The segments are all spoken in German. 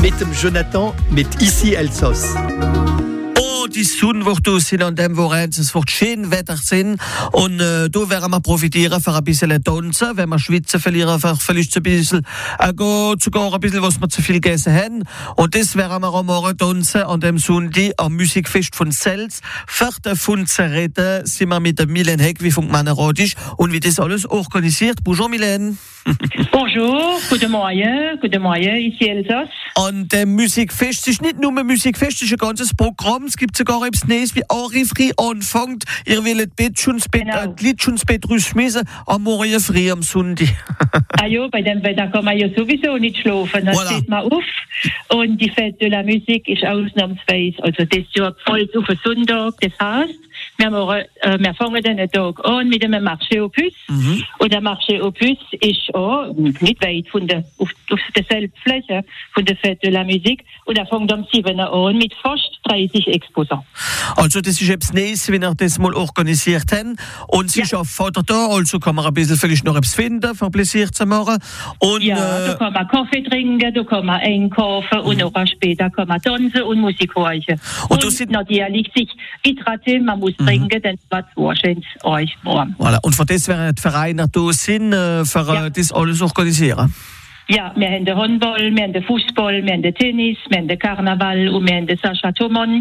mit dem Jonathan mit Ici Elsass. Die Sonne wird aus sein an dem Wochenende. Es wird schön Wetter sein. Und da werden wir profitieren für ein bisschen tanzen. Wenn wir schwitzen, verlieren wir vielleicht ein bisschen, sogar ein bisschen, was wir zu viel gegessen haben. Und das werden wir am Morgen tanzen an dem Sonntag am Musikfest von Sels. Für davon zu reden sind wir mit der Mylène Heck, wie vom Männerradisch und wie das alles organisiert. Bonjour Mylène. Bonjour, guten Morgen, ici Elsass. Und dem Musikfest ist nicht nur ein Musikfest, es ist ein ganzes Programm. Es gibt sogar etwas Neues, wie Henri anfängt. Ihr wollt die Lied schon ins Bett rausschmissen, am Morgen früh am Sonntag. Ja, bei dem Wetter kann man ja sowieso nicht schlafen. Dann steht man auf und die Fête de la Musique ist ausnahmsweise, also das Jahr voll auf den Sonntag. Das heißt, wir fangen den Tag an mit einem Marché aux Puces. Und der Marché aux Puces ist auch nicht weit von auf derselben Fläche von der Fête de la Musique. Und er fängt am 7. an mit fast 30 Exposants. Also das ist etwas Neues, wie wir das mal organisiert haben. Und es ist auch Vater da, also kann man ein bisschen vielleicht noch etwas finden, für Pläsier zu machen. Und, da kann man Kaffee trinken, da kann man einkaufen und noch später kann man tanzen und Musik hören. Und natürlich sich hydratieren, man muss trinken, dann wird es wahrscheinlich euch warm. Voilà. Und für das werden die Vereine da sind, für das alles organisieren. Ja, wir haben den Handball, wir haben den Fußball, wir haben den Tennis, wir haben den Karneval und wir haben den Sacha Thomon.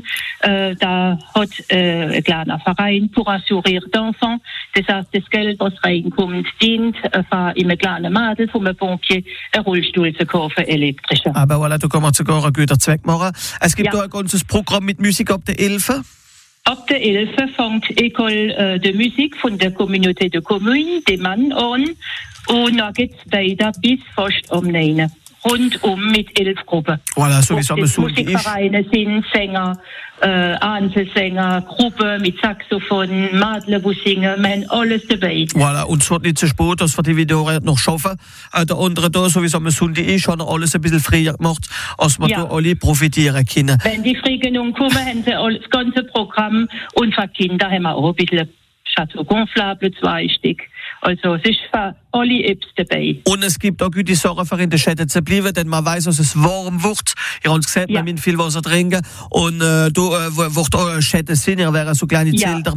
Da hat ein kleiner Verein pour un sourire d'enfant. Das heißt, das Geld, was reinkommt, dient für einem kleinen Mädel von einem Pompier einen Rollstuhl zu kaufen, elektrischer. Aber voilà, da kann man sogar einen guten Zweck machen. Es gibt da ein ganzes Programm mit Musik ab der 11. Ab der 11 fängt École de Musique von der Communauté de Communes, dem Mann an. Und dann geht es weiter bis fast um 9. Rundum mit 11 Gruppen. Voilà, so wie es am Sonntag ist. Musikvereine sind Sänger, Einzelsänger, Gruppen mit Saxophon, Mädchen, die singen, wir haben alles dabei. Voilà, und es wird nicht zu spät, dass wir die Videos noch schaffen. Der andere da, so wie es am Sonntag ist, hat er alles ein bisschen früher gemacht, als wir da alle profitieren können. Wenn die früh genug kommen, haben sie das ganze Programm. Und für Kinder haben wir auch ein bisschen Chateau Gonflable, 2 Stück. Also es ist für alle Apps dabei. Und es gibt auch gute Sachen für in der Städte zu bleiben, denn man weiß, dass es warm wird. Ihr habt gesagt, man muss viel Wasser trinken. Und da wird auch Städte sein, ihr wären so kleine Zelter.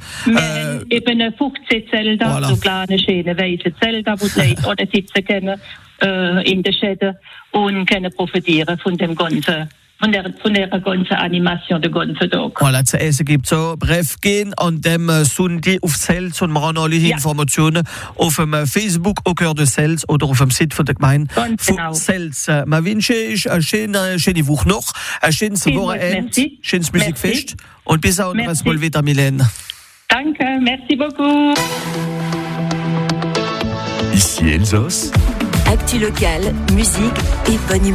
Eben 15 Zelter, so kleine, schöne, weiße Zelter, wo die Leute oder sitzen können in den Städten und können profitieren von dem ganzen. Von der ganzen Animation, der ganzen Tag. Voilà, zu essen gibt es so. Bref, gehen an dem Sonntag auf Sels und wir haben alle Informationen auf dem Facebook, au Cœur de Sels oder auf dem Site von der Gemeinde von Sels. Wir wünschen euch eine schöne Woche noch, ein schönes Wochenende, schönes Musikfest und bis auch mal wieder, Mylène. Danke, merci beaucoup. Ici Elsass. Actu locale, musique et bonne humeur.